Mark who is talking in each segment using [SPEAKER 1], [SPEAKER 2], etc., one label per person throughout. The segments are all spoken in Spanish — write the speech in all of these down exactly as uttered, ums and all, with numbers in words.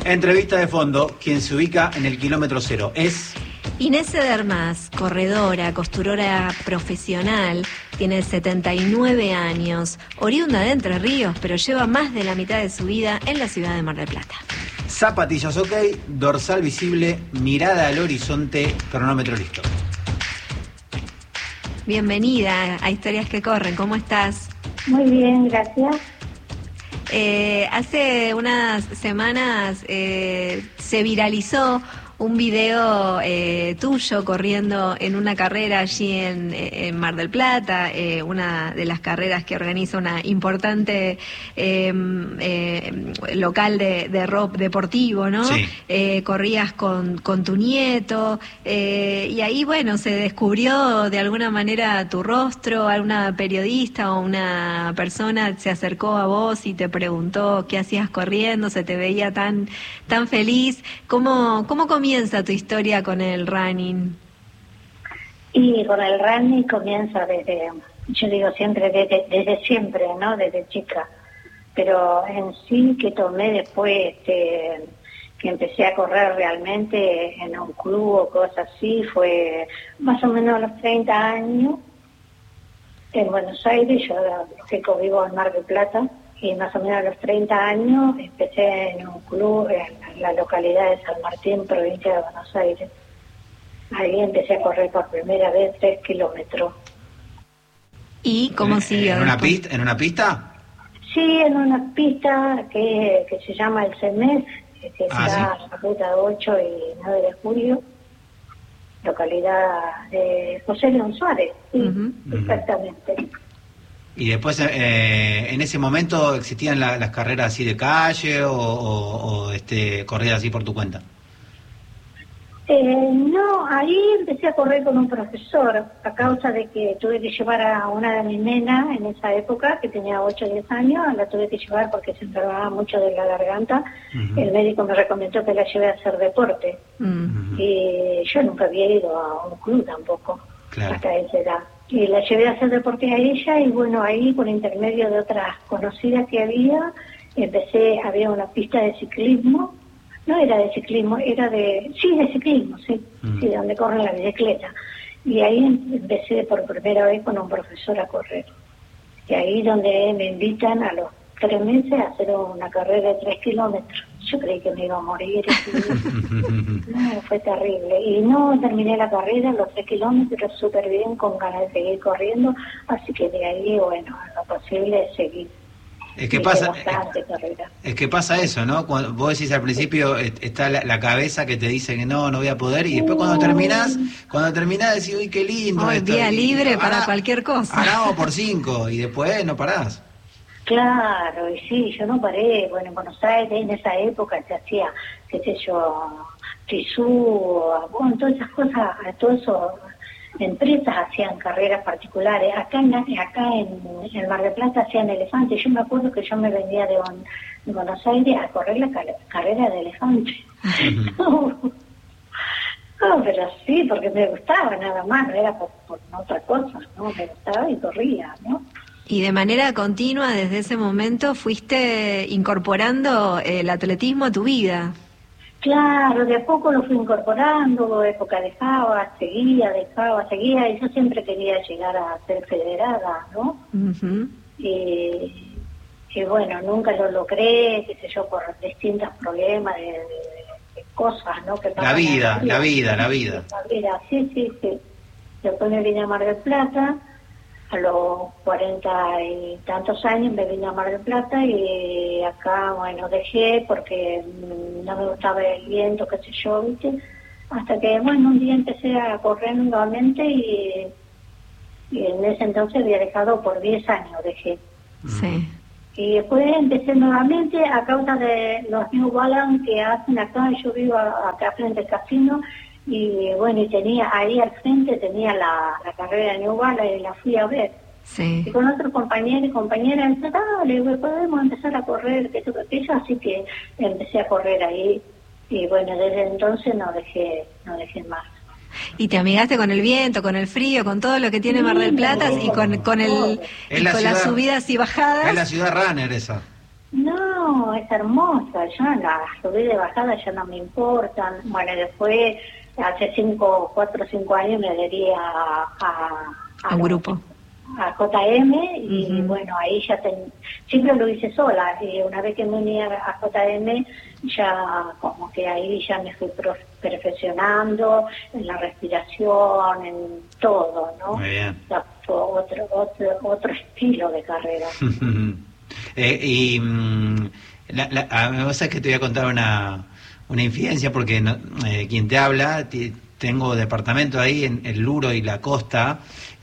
[SPEAKER 1] Entrevista de fondo, quien se ubica en el kilómetro cero es...
[SPEAKER 2] Inés Cedermás, corredora, costurora profesional, tiene setenta y nueve años, oriunda de Entre Ríos, pero lleva más de la mitad de su vida en la ciudad de Mar del Plata.
[SPEAKER 1] Zapatillas ok, dorsal visible, mirada al horizonte, cronómetro listo.
[SPEAKER 2] Bienvenida a Historias que Corren, ¿cómo estás?
[SPEAKER 3] Muy bien, gracias.
[SPEAKER 2] Eh, hace unas semanas eh, se viralizó un video eh, tuyo corriendo en una carrera allí en, en Mar del Plata, eh, una de las carreras que organiza una importante eh, eh, local de, de rock deportivo, ¿no?
[SPEAKER 1] Sí.
[SPEAKER 2] Eh, corrías con, con tu nieto, eh, y ahí, bueno, se descubrió de alguna manera tu rostro, alguna periodista o una persona se acercó a vos y te preguntó qué hacías corriendo, se te veía tan, tan feliz. ¿Cómo, cómo comienza comienza tu historia con el running?
[SPEAKER 3] Y con el running comienza desde, yo digo siempre, desde, desde siempre, ¿no? Desde chica. Pero en sí que tomé después, este, que empecé a correr realmente en un club o cosas así, fue más o menos a los treinta años, en Buenos Aires. Yo lógico vivo en Mar del Plata, y más o menos a los treinta años empecé en un club en la localidad de San Martín, provincia de Buenos Aires. Ahí empecé a correr por primera vez tres kilómetros.
[SPEAKER 2] ¿Y cómo siguió?
[SPEAKER 1] ¿En una pista? ¿En una pista?
[SPEAKER 3] Sí, en una pista que, que se llama el C E M E F, que
[SPEAKER 1] ah,
[SPEAKER 3] está
[SPEAKER 1] ¿sí?
[SPEAKER 3] en la ruta ocho y nueve de julio, localidad de José León Suárez. Sí,
[SPEAKER 2] uh-huh.
[SPEAKER 3] Exactamente.
[SPEAKER 1] Y después, eh, en ese momento, ¿existían la, las carreras así de calle o, o, o este, corridas así por tu cuenta?
[SPEAKER 3] Eh, no, ahí empecé a correr con un profesor, a causa de que tuve que llevar a una de mis nenas en esa época, que tenía ocho o diez años, la tuve que llevar porque se enfermaba mucho de la garganta. Uh-huh. El médico me recomendó que la lleve a hacer deporte. Uh-huh. Y yo nunca había ido a un club tampoco, claro, hasta esa edad. Y la llevé a hacer deporte a ella, y bueno, ahí por intermedio de otras conocidas que había, empecé, había una pista de ciclismo, no era de ciclismo, era de, sí, de ciclismo, sí, mm. sí, donde corren la bicicleta. Y ahí empecé por primera vez con un profesor a correr. Y ahí donde me invitan a los tres meses a hacer una carrera de tres kilómetros. Yo creí que me iba a morir. No, fue terrible. Y no terminé la carrera, los tres kilómetros súper bien, con ganas de seguir corriendo. Así que de ahí, bueno, lo posible es seguir.
[SPEAKER 1] Es que pasa, es, es que pasa eso, ¿no? Cuando vos decís al principio, está la, la cabeza que te dice que no, no voy a poder, y después cuando terminás, cuando terminás decís, uy, qué lindo.
[SPEAKER 2] Oh,
[SPEAKER 1] esto.
[SPEAKER 2] Día
[SPEAKER 1] y,
[SPEAKER 2] libre
[SPEAKER 1] y,
[SPEAKER 2] para
[SPEAKER 1] ahora,
[SPEAKER 2] cualquier cosa.
[SPEAKER 1] Ahora vamos por cinco, y después no parás.
[SPEAKER 3] Claro, y sí, yo no paré. Bueno, en Buenos Aires en esa época se hacía, qué sé yo, Trisú, bueno, todas esas cosas, todo eso, empresas hacían carreras particulares. Acá en acá en, en Mar del Plata hacían elefantes. Yo me acuerdo que yo me venía de, bon, de Buenos Aires a correr la car carrera de elefantes. no, no, pero sí, porque me gustaba nada más, no era por, por otra cosa, ¿no? Me gustaba y corría, ¿no?
[SPEAKER 2] Y de manera continua, desde ese momento, fuiste incorporando el atletismo a tu vida.
[SPEAKER 3] Claro, de a poco lo fui incorporando, época dejaba, seguía, dejaba, seguía, y yo siempre quería llegar a ser federada, ¿no? Uh-huh. y, y bueno, nunca lo logré, qué sé yo, por distintos problemas de, de, de cosas, ¿no? Que
[SPEAKER 1] la vida, la vida, la vida.
[SPEAKER 3] La vida, sí, sí, sí. Después me vine a Mar del Plata. A los cuarenta y tantos años me vine a Mar del Plata, y acá, bueno, dejé porque no me gustaba el viento, qué sé yo, ¿viste? Hasta que, bueno, un día empecé a correr nuevamente, y, y en ese entonces había dejado por diez años, dejé.
[SPEAKER 2] Sí.
[SPEAKER 3] Y después empecé nuevamente a causa de los New Balance que hacen acá. Yo vivo acá frente al casino. Y bueno, y tenía ahí al frente, tenía la, la carrera de New Balance, y la fui a ver.
[SPEAKER 2] Sí.
[SPEAKER 3] Y con otros compañeros y compañeras, me dice, dale, podemos empezar a correr, que esto, que aquello. Así que empecé a correr ahí, y bueno, desde entonces no dejé, no dejé más.
[SPEAKER 2] Y te amigaste con el viento, con el frío, con todo lo que tiene sí, Mar del Plata, y con, con, el, y
[SPEAKER 1] la
[SPEAKER 2] con
[SPEAKER 1] ciudad,
[SPEAKER 2] las subidas y bajadas.
[SPEAKER 1] Es la ciudad runner esa.
[SPEAKER 3] No, es hermosa. Yo la subí de bajada, ya no me importan. Bueno, después, hace cinco, cuatro o cinco años me adherí a... a,
[SPEAKER 2] a un grupo.
[SPEAKER 3] A J M y
[SPEAKER 2] uh-huh.
[SPEAKER 3] bueno, ahí ya ten, siempre lo hice sola y una vez que me uní a J M ya como que ahí ya me fui prof, perfeccionando en la respiración, en todo, ¿no?
[SPEAKER 1] Muy bien.
[SPEAKER 3] Ya fue otro, otro, otro estilo de carrera.
[SPEAKER 1] eh, y mm, la, la, a mí me pasa que te voy a contar una, una infidencia porque no, eh, quien te habla... Te, tengo departamento ahí en el Luro y la Costa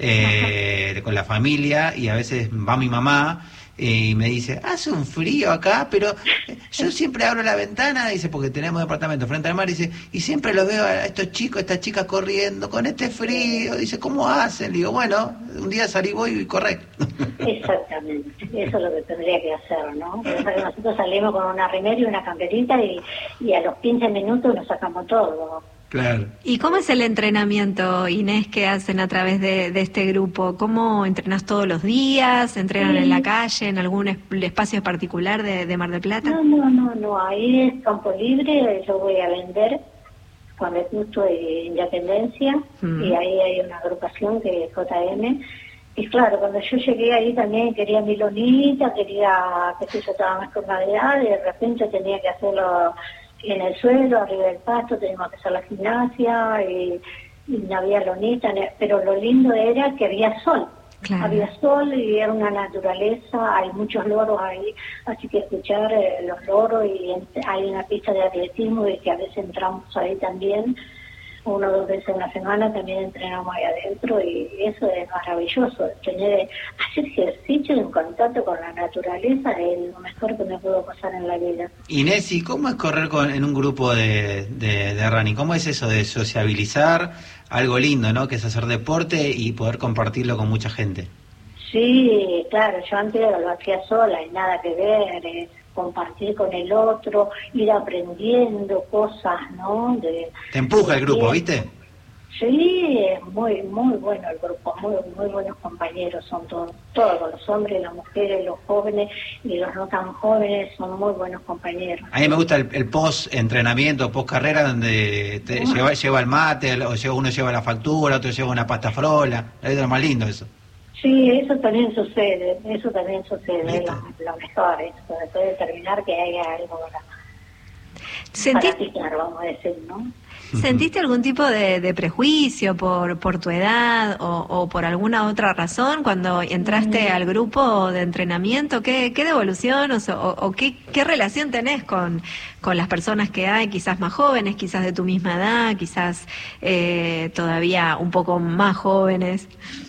[SPEAKER 1] eh, con la familia y a veces va mi mamá y me dice, hace un frío acá, pero yo siempre abro la ventana, dice, porque tenemos departamento frente al mar, dice, y siempre los veo a estos chicos, estas chicas corriendo con este frío, dice, ¿cómo hacen? Le digo, bueno, un día salí voy y corré.
[SPEAKER 3] Exactamente, eso es lo que tendría que hacer, ¿no? Porque nosotros salimos con una remera y una camperita y, y a los quince minutos nos sacamos todo.
[SPEAKER 1] Claro.
[SPEAKER 2] ¿Y cómo es el entrenamiento, Inés, que hacen a través de, de este grupo? ¿Cómo entrenas todos los días? ¿Entrenan sí. en la calle, en algún es, espacio particular de, de Mar del Plata?
[SPEAKER 3] No, no, no, no, ahí es campo libre, yo voy a vender con el gusto de Independencia mm. y ahí hay una agrupación que es J M. Y claro, cuando yo llegué ahí también quería mi lonita, quería, que yo estaba más con la edad, y de repente tenía que hacerlo en el suelo, arriba del pasto, teníamos que hacer la gimnasia y, y no había lonita, pero lo lindo era que había sol, claro. había sol y era una naturaleza, hay muchos loros ahí, así que escuchar eh, los loros y en, hay una pista de atletismo y que a veces entramos ahí también, uno o dos veces en la semana también entrenamos ahí adentro y eso es maravilloso, tener, hacer ejercicio en contacto con la naturaleza es lo mejor que me pudo pasar en la vida.
[SPEAKER 1] Inés, ¿y cómo es correr con, en un grupo de, de, de running? ¿Cómo es eso de sociabilizar? Algo lindo, ¿no? Que es hacer deporte y poder compartirlo con mucha gente.
[SPEAKER 3] Sí, claro, yo antes lo hacía sola y nada que ver, eh, compartir con el otro, ir aprendiendo cosas, ¿no? De,
[SPEAKER 1] Te empuja el grupo, ¿viste?
[SPEAKER 3] Sí, es muy muy bueno el grupo, muy muy buenos compañeros son todos, todos los hombres, las mujeres, los jóvenes y los no tan jóvenes son muy buenos compañeros.
[SPEAKER 1] A mí me gusta el, el post-entrenamiento, post-carrera, donde te uh-huh. lleva, lleva el mate, o lleva, uno lleva la factura, otro lleva una pasta frola, es lo más lindo eso.
[SPEAKER 3] Sí, eso también sucede, eso también sucede, es lo, lo mejor, eso, después de terminar que haya algo para,
[SPEAKER 2] ¿Sentí...
[SPEAKER 3] para picar, vamos a decir, ¿no?
[SPEAKER 2] ¿Sentiste algún tipo de, de prejuicio por, por tu edad o, o por alguna otra razón cuando entraste mm. al grupo de entrenamiento? ¿Qué, qué devolución o, o, o qué, qué relación tenés con, con las personas que hay, quizás más jóvenes, quizás de tu misma edad, quizás eh, todavía un poco más jóvenes?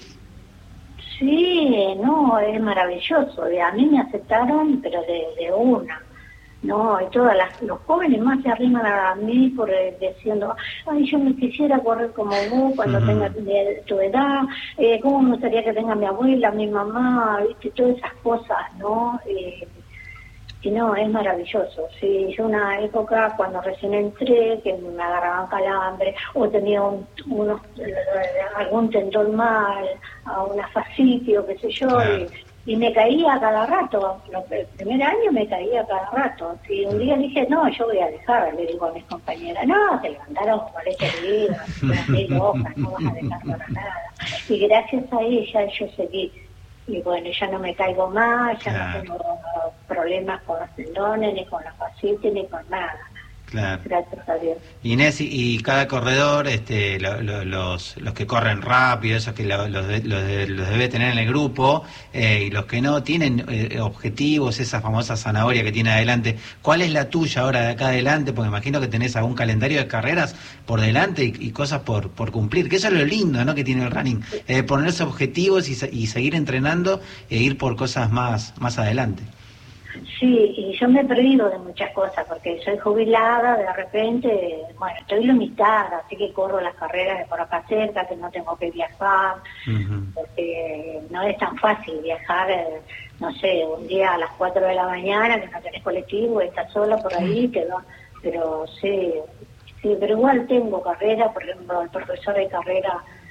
[SPEAKER 3] Sí, no, es maravilloso. A mí me aceptaron, pero de, de una. No, y todas las, los jóvenes más se arriman a mí por eh, diciendo, ay, yo me quisiera correr como vos cuando uh-huh. tenga tu edad, eh, cómo me gustaría que tenga mi abuela, mi mamá, viste, todas esas cosas, ¿no? Eh, y no, es maravilloso. Sí, yo una época cuando recién entré, que me agarraban calambre, o tenía un, unos, algún tendón mal, a una fascitis, qué sé yo, claro. y, y me caía cada rato, el primer año me caía cada rato, y un día dije, no, yo voy a dejar, le digo a mis compañeras, no, se levantaron como leche de vida, así lojas, no vas a dejar para nada, y gracias a ella yo seguí, y bueno, ya no me caigo más, ya claro. no tengo problemas con los tendones, ni con la fascitis, ni con nada.
[SPEAKER 1] Claro.
[SPEAKER 3] Gracias a Dios.
[SPEAKER 1] Inés, y, y cada corredor, este, lo, lo, los, los que corren rápido, esos que lo, los, de, los, de, los debe tener en el grupo, eh, y los que no, tienen eh, objetivos, esa famosa zanahoria que tiene adelante. ¿Cuál es la tuya ahora de acá adelante? Porque imagino que tenés algún calendario de carreras por delante y, y cosas por, por cumplir, que eso es lo lindo, ¿no?, que tiene el running, eh, ponerse objetivos y, y seguir entrenando e ir por cosas más, más adelante.
[SPEAKER 3] Sí, y yo me he perdido de muchas cosas porque soy jubilada, de repente, bueno, estoy limitada, así que corro las carreras de por acá cerca, que no tengo que viajar, uh-huh. porque no es tan fácil viajar, eh, no sé, un día a las cuatro de la mañana, que no tenés colectivo, estás sola por ahí, te va, pero sí, sí, pero igual tengo carrera, por ejemplo, el profesor de carrera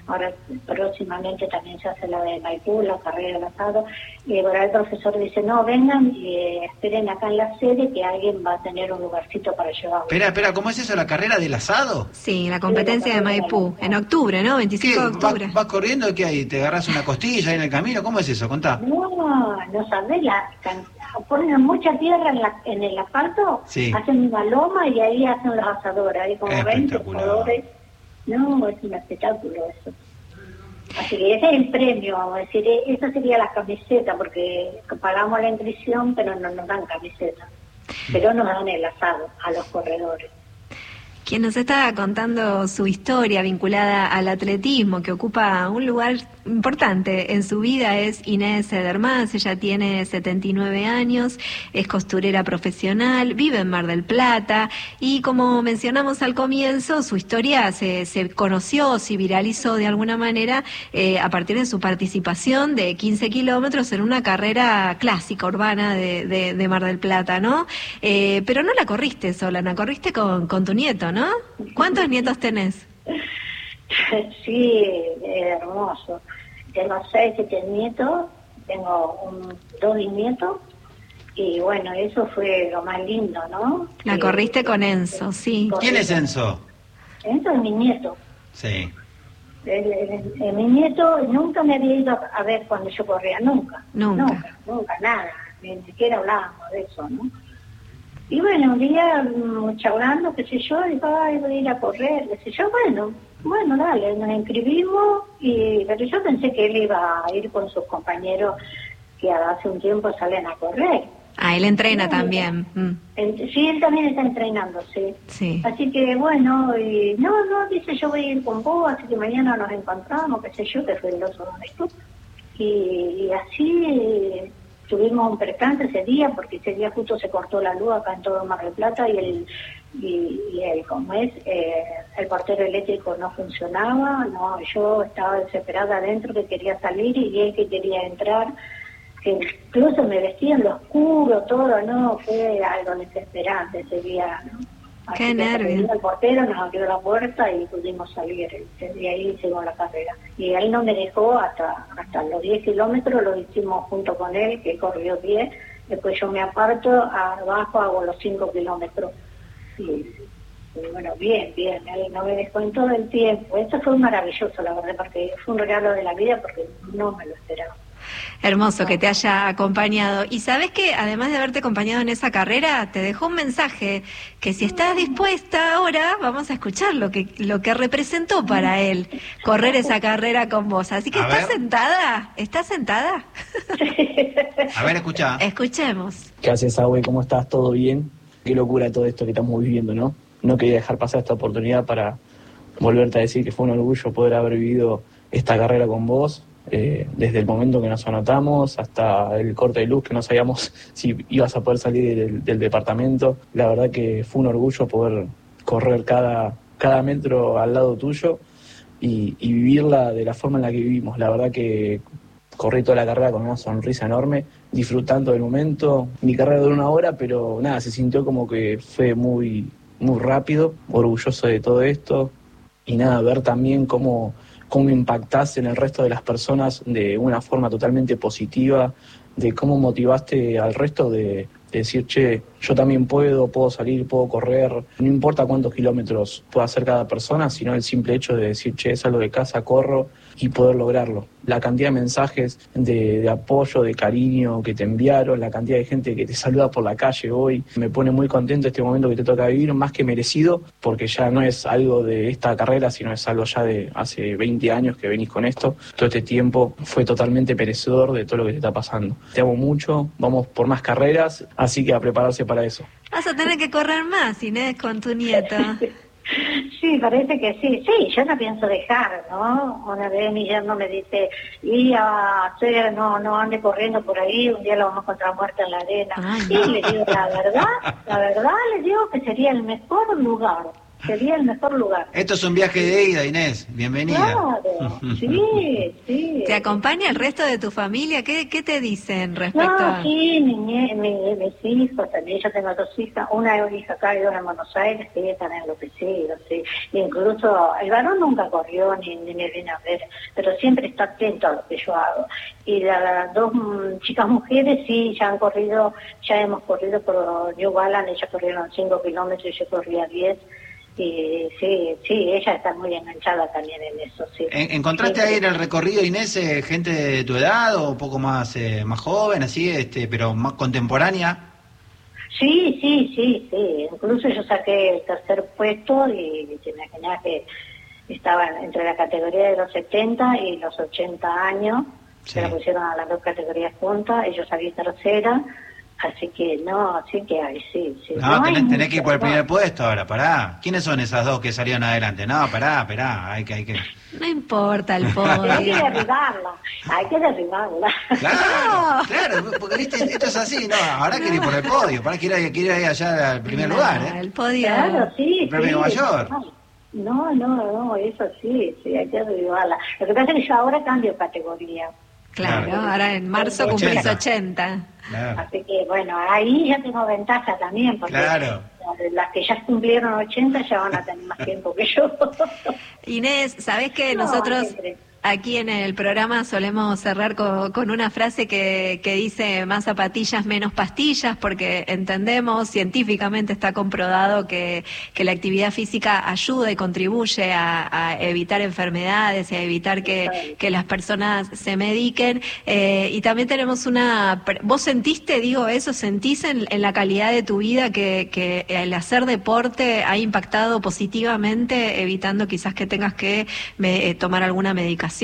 [SPEAKER 3] ahora próximamente también se hace la de Maipú, la carrera del asado, y ahora el profesor dice, no, vengan y eh, esperen acá en la sede que alguien va a tener un lugarcito para llevarlo.
[SPEAKER 1] Espera, espera, ¿cómo es eso, la carrera del asado?
[SPEAKER 2] Sí, la competencia de Maipú, en octubre, ¿no? veinticinco de octubre.
[SPEAKER 1] ¿Vas, vas corriendo? ¿Qué hay? ¿Te agarras una costilla ahí en el camino? ¿Cómo es eso? Contá.
[SPEAKER 3] No, no sabés, la, ponen mucha tierra en, la, en el asfalto, sí. Hacen una loma y ahí hacen los asadores, ahí como veinte asadores. No, es un espectáculo eso. Así que ese es el premio, vamos a decir, esa sería la camiseta, porque pagamos la inscripción, pero no nos dan camiseta, pero nos dan el asado a los corredores.
[SPEAKER 2] Quien nos está contando su historia vinculada al atletismo, que ocupa un lugar importante en su vida, es Inés Edermás. Ella tiene setenta y nueve años, es costurera profesional, vive en Mar del Plata y, como mencionamos al comienzo, su historia se, se conoció, se viralizó de alguna manera eh, a partir de su participación de quince kilómetros en una carrera clásica urbana de, de, de Mar del Plata, ¿no? Eh, pero no la corriste sola, la corriste con, con tu nieto, ¿no? ¿Cuántos nietos tenés?
[SPEAKER 3] Sí, hermoso. Tengo seis, siete nietos, tengo un, dos bisnietos, y bueno, eso fue lo más lindo, ¿no?
[SPEAKER 2] La corriste eh, con Enzo, sí.
[SPEAKER 1] ¿Quién es Enzo?
[SPEAKER 3] Enzo es mi nieto.
[SPEAKER 1] Sí.
[SPEAKER 3] El, el, el, mi nieto nunca me había ido a ver cuando yo corría, nunca.
[SPEAKER 2] Nunca.
[SPEAKER 3] Nunca, nunca, nada. Ni siquiera hablábamos de eso, ¿no? Y bueno, un día um, charlando, qué sé yo, dijo, ay, voy a ir a correr, qué sé yo, bueno, bueno, dale, nos inscribimos, y pero yo pensé que él iba a ir con sus compañeros que hace un tiempo salen a correr.
[SPEAKER 2] Ah, él entrena
[SPEAKER 3] bueno,
[SPEAKER 2] también. Mm.
[SPEAKER 3] Él, sí, él también está entrenando, sí.
[SPEAKER 2] Sí.
[SPEAKER 3] Así que bueno, y no, no, dice, yo voy a ir con vos, así que mañana nos encontramos, qué sé yo, que fue el oso donde estuvo. Y, y así... Tuvimos un percance ese día, porque ese día justo se cortó la luz acá en todo Mar del Plata, y el, y, y el como es, eh, el portero eléctrico no funcionaba, no, yo estaba desesperada adentro, que quería salir, y él que quería entrar, que incluso me vestía en lo oscuro, todo, no, fue algo desesperante ese día, ¿no? Así
[SPEAKER 2] Qué nervios.
[SPEAKER 3] El portero nos abrió la puerta y pudimos salir, y ahí hicimos la carrera. Y él no me dejó hasta hasta los diez kilómetros, lo hicimos junto con él, que corrió diez, después yo me aparto, abajo hago los cinco kilómetros. Y, y bueno, bien, bien, él no me dejó en todo el tiempo. Esto fue maravilloso, la verdad, porque fue un regalo de la vida, porque no me lo esperaba.
[SPEAKER 2] Hermoso que te haya acompañado. Y sabes que además de haberte acompañado en esa carrera, te dejó un mensaje que si estás dispuesta ahora, vamos a escuchar lo que lo que representó para él correr esa carrera con vos. Así que, ¿estás sentada? ¿Estás sentada?
[SPEAKER 1] A ver, escucha.
[SPEAKER 2] Escuchemos.
[SPEAKER 4] ¿Qué haces, Abue? ¿Cómo estás? ¿Todo bien? Qué locura todo esto que estamos viviendo, ¿no? No quería dejar pasar esta oportunidad para volverte a decir que fue un orgullo poder haber vivido esta carrera con vos. Eh, desde el momento que nos anotamos hasta el corte de luz, que no sabíamos si ibas a poder salir del, del departamento. La verdad que fue un orgullo poder correr cada, cada metro al lado tuyo y, y vivirla de la forma en la que vivimos. La verdad que corrí toda la carrera con una sonrisa enorme, disfrutando del momento. Mi carrera duró una hora, pero nada, se sintió como que fue muy, muy rápido, orgulloso de todo esto. Y nada, ver también cómo cómo impactaste en el resto de las personas de una forma totalmente positiva, de cómo motivaste al resto de, de decir, che, yo también puedo, puedo salir, puedo correr, no importa cuántos kilómetros pueda hacer cada persona, sino el simple hecho de decir, che, salgo de casa, corro, y poder lograrlo. La cantidad de mensajes de, de apoyo, de cariño que te enviaron, la cantidad de gente que te saluda por la calle hoy, me pone muy contento este momento que te toca vivir, más que merecido, porque ya no es algo de esta carrera, sino es algo ya de hace veinte años que venís con esto. Todo este tiempo fue totalmente perecedor de todo lo que te está pasando. Te amo mucho, vamos por más carreras, así que a prepararse para eso.
[SPEAKER 2] Vas a tener que correr más, Inés, con tu nieto.
[SPEAKER 3] Sí, parece que sí. Sí, yo no pienso dejar, ¿no? Una vez mi yerno me dice, y a hacer, no, no ande corriendo por ahí, un día lo vamos a encontrar muerta en la arena. Ay, no. Y le digo, la verdad, la verdad, le digo que sería el mejor lugar sería el mejor lugar.
[SPEAKER 1] Esto es un viaje de ida, Inés, bienvenida.
[SPEAKER 3] Claro, sí, sí.
[SPEAKER 2] ¿Te acompaña el resto de tu familia? ¿Qué, qué te dicen respecto
[SPEAKER 3] No,
[SPEAKER 2] a...?
[SPEAKER 3] sí, mi, nie- mi, mis hijos también, yo tengo dos hijas, una hija acá y una en Buenos Aires, que están enloquecidos, sí. Incluso el varón nunca corrió ni, ni me viene a ver, pero siempre está atento a lo que yo hago. Y las dos mm, chicas mujeres sí, ya han corrido, ya hemos corrido por New Balance, ellas corrieron cinco kilómetros y yo corría diez. Y sí, sí, ella está muy enganchada también en eso, sí.
[SPEAKER 1] ¿En- ¿Encontraste
[SPEAKER 3] Sí.
[SPEAKER 1] ahí en el recorrido, Inés, eh, gente de tu edad o un poco más eh, más joven, así, este, pero más contemporánea?
[SPEAKER 3] Sí, sí, sí, sí. Incluso yo saqué el tercer puesto y te imaginas que estaban entre la categoría de los setenta y los ochenta años.
[SPEAKER 1] Sí.
[SPEAKER 3] Se la pusieron a las dos categorías juntas, ellos salí tercera. Así que no, sí que hay, sí, sí.
[SPEAKER 1] No,
[SPEAKER 3] hay
[SPEAKER 1] tenés, tenés que ir
[SPEAKER 3] mucho,
[SPEAKER 1] por el
[SPEAKER 3] no.
[SPEAKER 1] primer puesto ahora, pará. ¿Quiénes son esas dos que salieron adelante? No, pará, pará, hay que, hay que...
[SPEAKER 2] No importa el
[SPEAKER 3] Pero hay que
[SPEAKER 2] podio.
[SPEAKER 3] derribarla, hay que derribarla.
[SPEAKER 1] Claro, claro, porque viste, esto es así, no, ahora quiere ir por el podio, para quiere ir, quiere ir allá al primer lugar, ¿eh?
[SPEAKER 2] El podio.
[SPEAKER 3] Claro, sí,
[SPEAKER 1] El premio
[SPEAKER 3] sí.
[SPEAKER 1] mayor.
[SPEAKER 3] No, no, no, eso sí, sí, hay que derribarla. Lo que pasa es que yo ahora cambio de categoría.
[SPEAKER 2] Claro,
[SPEAKER 1] Claro.
[SPEAKER 2] ahora en marzo cumplís
[SPEAKER 1] ochenta.
[SPEAKER 2] ochenta.
[SPEAKER 1] Claro.
[SPEAKER 3] Así que, bueno, ahí ya tengo ventaja también, porque
[SPEAKER 1] Claro.
[SPEAKER 3] las que ya cumplieron ochenta ya van a tener más tiempo que yo.
[SPEAKER 2] Inés, ¿sabés que
[SPEAKER 3] No,
[SPEAKER 2] nosotros
[SPEAKER 3] siempre.
[SPEAKER 2] aquí en el programa solemos cerrar con, con una frase que, que dice más zapatillas, menos pastillas, porque entendemos, científicamente está comprobado que, que la actividad física ayuda y contribuye a, a evitar enfermedades y a evitar que, que las personas se mediquen. Eh, y también tenemos una... pre- ¿Vos sentiste, digo eso, sentís en, en la calidad de tu vida que, que el hacer deporte ha impactado positivamente, evitando quizás que tengas que me- eh, tomar alguna medicación?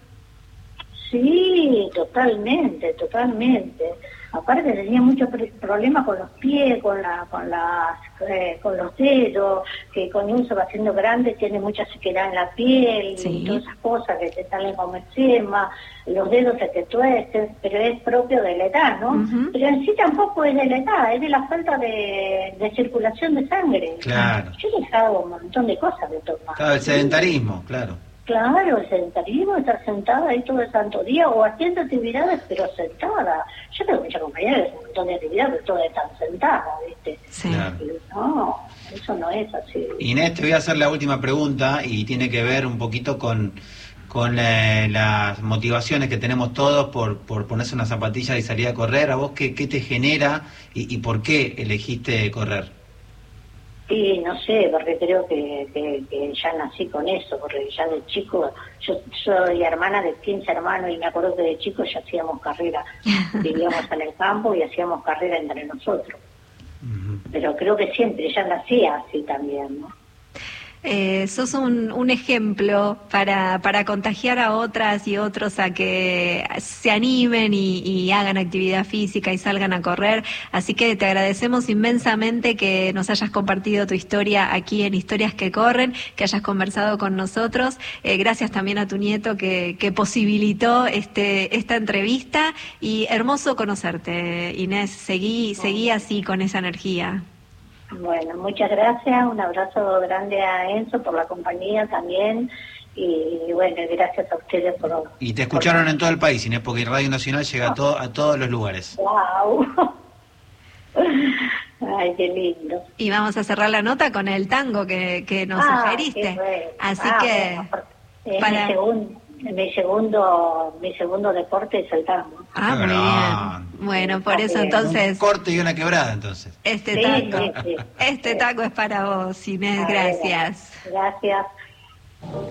[SPEAKER 3] Sí, totalmente, totalmente. Aparte tenía muchos pre- problemas con los pies, con la, con las, eh, con los dedos, que con uno se va haciendo grande tiene mucha sequedad en la piel
[SPEAKER 2] Sí.
[SPEAKER 3] y todas esas cosas que te salen como eczema, los dedos se te tuercen, pero es propio de la edad, ¿no?
[SPEAKER 2] Ujú.
[SPEAKER 3] Pero en sí tampoco es de la edad, es de la falta de, de circulación de sangre.
[SPEAKER 1] Claro.
[SPEAKER 3] Yo he dejado un montón de cosas de tomar.
[SPEAKER 1] Claro, el sedentarismo, claro.
[SPEAKER 3] Claro, el sedentarismo, estar sentada ahí todo el santo día o haciendo actividades pero sentada. Yo tengo muchas compañeras que hacen un montón de actividades pero todas están sentadas, ¿viste?
[SPEAKER 2] Sí.
[SPEAKER 1] Claro.
[SPEAKER 3] Y no, eso no es así.
[SPEAKER 1] Inés, te voy a hacer la última pregunta y tiene que ver un poquito con, con eh, las motivaciones que tenemos todos por, por ponerse una zapatilla y salir a correr. ¿A vos qué, qué te genera y, y por qué elegiste correr?
[SPEAKER 3] Y no sé, porque creo que, que, que ya nací con eso, porque ya de chico, yo soy hermana de quince hermanos y me acuerdo que de chico ya hacíamos carrera, vivíamos en el campo y hacíamos carrera entre nosotros.
[SPEAKER 1] Ujú.
[SPEAKER 3] Pero creo que siempre, ya nacía así también, ¿no?
[SPEAKER 2] Eh, sos un, un ejemplo para, para contagiar a otras y otros a que se animen y, y hagan actividad física y salgan a correr. Así que te agradecemos inmensamente que nos hayas compartido tu historia aquí en Historias que Corren, que hayas conversado con nosotros. Eh, gracias también a tu nieto que, que posibilitó este, esta entrevista y hermoso conocerte, Inés. Seguí, seguí así con esa energía.
[SPEAKER 3] Bueno, muchas gracias, un abrazo grande a Enzo por la compañía también y bueno, gracias a ustedes por...
[SPEAKER 1] Y te escucharon en todo el país, Inés, porque Radio Nacional llega a, todo, a todos los lugares.
[SPEAKER 3] ¡Wow! Ay, qué lindo.
[SPEAKER 2] Y vamos a cerrar la nota con el tango que, que nos
[SPEAKER 3] Ah,
[SPEAKER 2] sugeriste.
[SPEAKER 3] qué bueno.
[SPEAKER 2] Así
[SPEAKER 3] Ah,
[SPEAKER 2] que...
[SPEAKER 3] bueno, porque es
[SPEAKER 2] para-
[SPEAKER 3] mi, segun- mi segundo mi segundo deporte es el tango.
[SPEAKER 2] Ah, muy
[SPEAKER 1] Ah.
[SPEAKER 2] bien. Bueno, por
[SPEAKER 3] Está
[SPEAKER 2] eso
[SPEAKER 3] bien.
[SPEAKER 2] entonces
[SPEAKER 1] Un corte y una quebrada, entonces.
[SPEAKER 2] este
[SPEAKER 3] Sí,
[SPEAKER 2] taco,
[SPEAKER 3] sí, sí.
[SPEAKER 2] este taco es para vos, Inés,
[SPEAKER 3] Ah,
[SPEAKER 2] gracias.
[SPEAKER 3] Gracias.